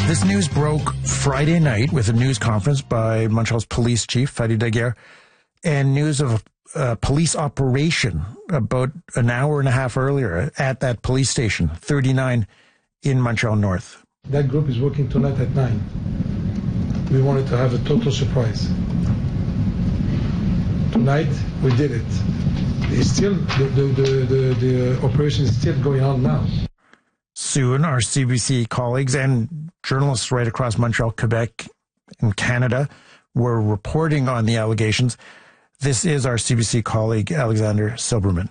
This news broke Friday night with a news conference by Montreal's police chief, Fadi Daguerre, and news of a police operation about an hour and a half earlier at that police station, 39 in Montreal North. That group is working tonight at 9. We wanted to have a total surprise. Tonight, we did it. It's still, the operation is still going on now. Soon, our CBC colleagues and journalists right across Montreal, Quebec, and Canada were reporting on the allegations. This is our CBC colleague, Alexander Silberman.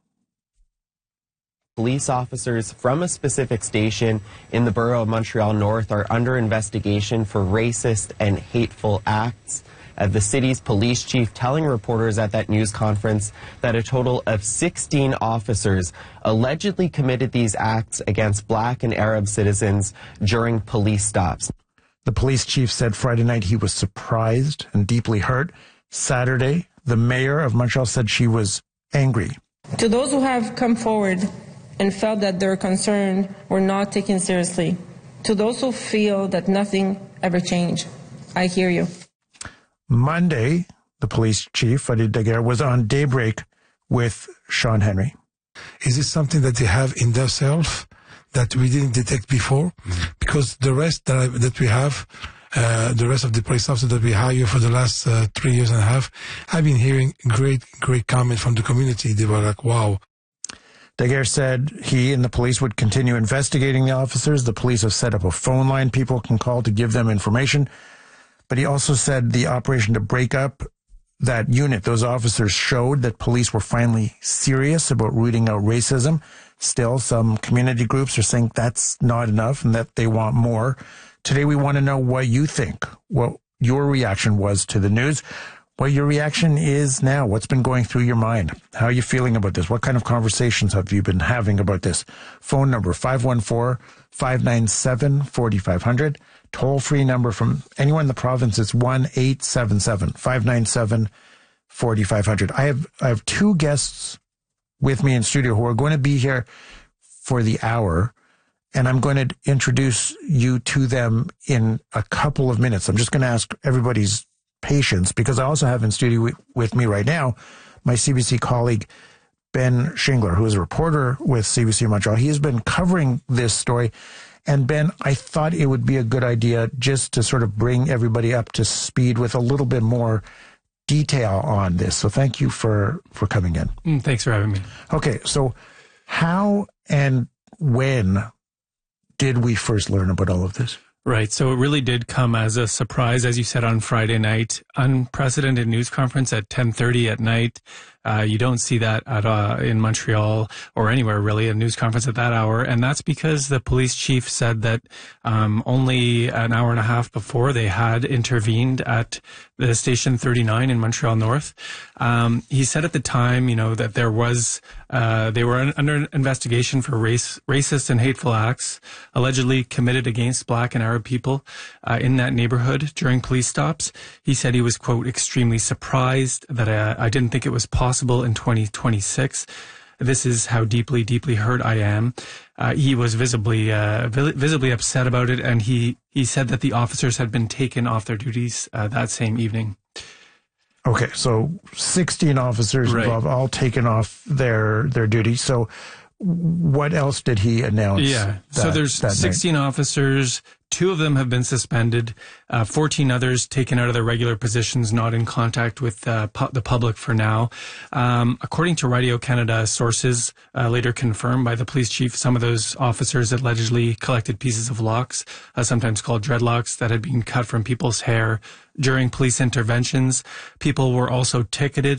Police officers from a specific station in the borough of Montreal North are under investigation for racist and hateful acts. The city's police chief telling reporters at that news conference that a total of 16 officers allegedly committed these acts against Black and Arab citizens during police stops. The police chief said Friday night he was surprised and deeply hurt. Saturday, the mayor of Montreal said she was angry. To those who have come forward and felt that their concerns were not taken seriously, to those who feel that nothing ever changed, I hear you. Monday, the police chief, Fadi Daguerre, was on Daybreak with Sean Henry. Is this something that they have in themselves that we didn't detect before? Because the rest that we have, the rest of the police officers that we hire for the last 3 years and a half, I've been hearing great comment from the community. They were like, wow. Daguerre said he and the police would continue investigating the officers. The police have set up a phone line people can call to give them information. But he also said the operation to break up that unit, those officers showed that police were finally serious about rooting out racism. Still, some community groups are saying that's not enough and that they want more. Today, we want to know what you think, what your reaction was to the news, what your reaction is now, what's been going through your mind. How are you feeling about this? What kind of conversations have you been having about this? Phone number 514-597-4500. Toll-free number from anyone in the province is 1-877-597-4500. I have two guests with me in studio who are going to be here for the hour, and I'm going to introduce you to them in a couple of minutes. I'm just going to ask everybody's patience because I also have in studio with me right now my CBC colleague, Ben Shingler, who is a reporter with CBC Montreal. He has been covering this story. And Ben, I thought it would be a good idea just to sort of bring everybody up to speed with a little bit more detail on this. So thank you for coming in. Thanks for having me. Okay, so how and when did we first learn about all of this? Right. So it really did come as a surprise, as you said, on Friday night. Unprecedented news conference at 10:30 at night. You don't see that in Montreal or anywhere, really, a news conference at that hour. And that's because the police chief said that only an hour and a half before they had intervened at the station 39 in Montreal North. He said at the time, that there was, they were under investigation for racist and hateful acts allegedly committed against Black and Arab people in that neighborhood during police stops. He said he was, quote, extremely surprised that I didn't think it was possible in 2026. This is how deeply, deeply hurt I am. He was visibly upset about it, and he said that the officers had been taken off their duties that same evening. Okay, so 16 officers involved, all taken off their duty. So what else did he announce? Yeah, so there's 16 officers. 2 of them have been suspended, 14 others taken out of their regular positions, not in contact with the public for now. According to Radio-Canada sources later confirmed by the police chief, some of those officers allegedly collected pieces of locks, sometimes called dreadlocks, that had been cut from people's hair during police interventions. People were also ticketed